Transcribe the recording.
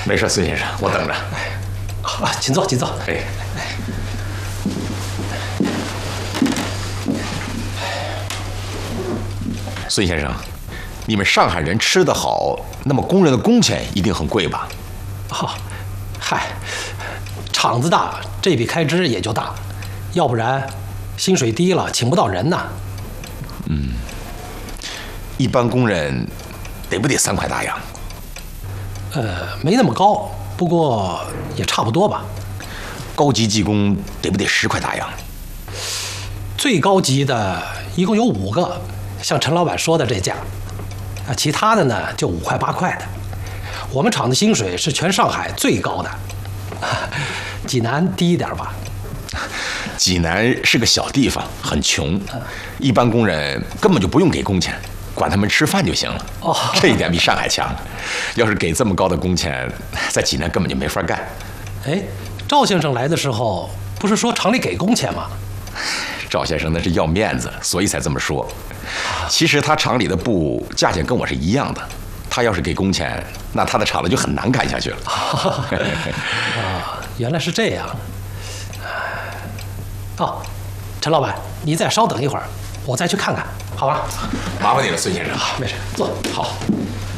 没事，孙先生，我等着。 啊，请坐，请坐。 哎，孙先生，你们上海人吃得好，那么工人的工钱一定很贵吧？ 哦，嗨，厂子大，这笔开支也就大，要不然薪水低了，请不到人呐。 一般工人得不得3块大洋？ 没那么高，不过也差不多吧。 高级技工得不得10块大洋？ 最高级的一共有5个，像陈老板说的这价，啊，其他的呢就5块8块的。我们厂的薪水是全上海最高的，济南低一点吧。 济南是个小地方，很穷，一般工人根本就不用给工钱，管他们吃饭就行了。 哦， 这一点比上海强。要是给这么高的工钱，在济南根本就没法干。 哎，赵先生来的时候不是说厂里给工钱吗？ 赵先生那是要面子，所以才这么说。其实他厂里的布价钱跟我是一样的，他要是给工钱，那他的厂子就很难干下去了。 啊，原来是这样。哦，陈老板，你再稍等一会儿，我再去看看，好吧？ 麻烦你了，孙先生。 没事，坐。 好。